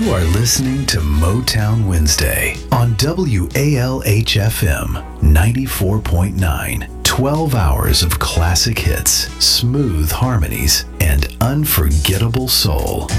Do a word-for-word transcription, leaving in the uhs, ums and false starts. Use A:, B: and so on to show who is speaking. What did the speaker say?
A: You are listening to Motown Wednesday on W A L H F M ninety-four point nine. twelve hours of classic hits, smooth harmonies, and unforgettable soul.